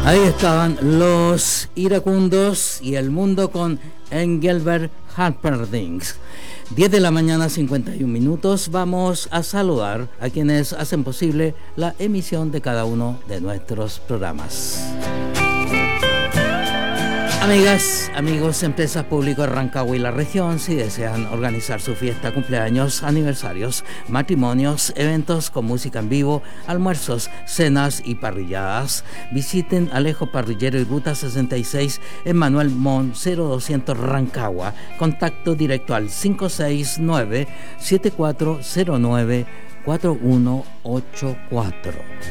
Ahí estaban los iracundos y el mundo con Engelbert Humperdinck. 10 de la mañana, 51 minutos. Vamos a saludar a quienes hacen posible la emisión de cada uno de nuestros programas. Amigas, amigos, empresas públicas de Rancagua y la región, si desean organizar su fiesta, cumpleaños, aniversarios, matrimonios, eventos con música en vivo, almuerzos, cenas y parrilladas, visiten Alejo Parrillero y Ruta 66 en Manuel Montt 0200 Rancagua. Contacto directo al 569-7409-4184.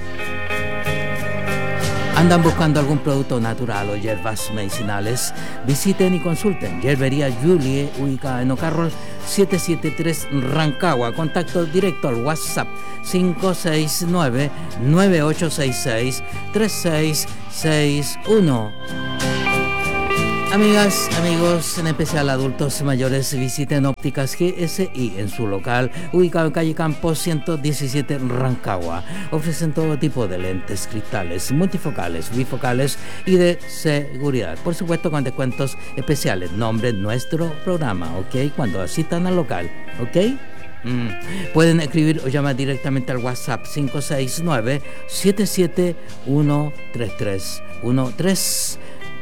¿Andan buscando algún producto natural o hierbas medicinales? Visiten y consulten Hierbería Julie, ubicada en Ocarrol 773 Rancagua. Contacto directo al WhatsApp 569-9866-3661. Amigas, amigos, en especial adultos mayores, visiten Ópticas GSI en su local, ubicado en calle Campos 117 Rancagua. Ofrecen todo tipo de lentes, cristales, multifocales, bifocales y de seguridad. Por supuesto, con descuentos especiales. Nombre nuestro programa, ¿ok? Cuando asistan al local, ¿ok? Pueden escribir o llamar directamente al WhatsApp 569-771-33-133.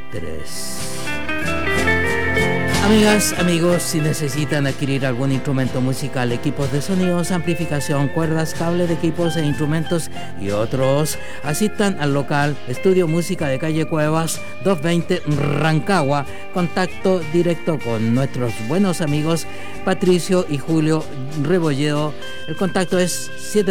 Amigas, amigos, si necesitan adquirir algún instrumento musical, equipos de sonidos, amplificación, cuerdas, cable de equipos e instrumentos y otros, asistan al local Estudio Música de Calle Cuevas 220 Rancagua. Contacto directo con nuestros buenos amigos Patricio y Julio Rebolledo. El contacto es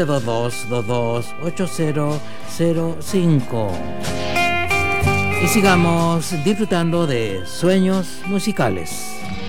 722-22-8005. Y sigamos disfrutando de sueños musicales.